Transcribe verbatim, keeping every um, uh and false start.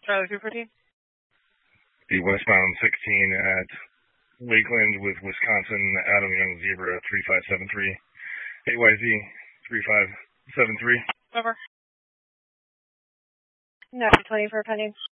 Charlie two fourteen. The westbound sixteen at Lakeland with Wisconsin, Adam Young Zebra three five seven three, A Y Z three five seven three. Over. nine twenty for pending.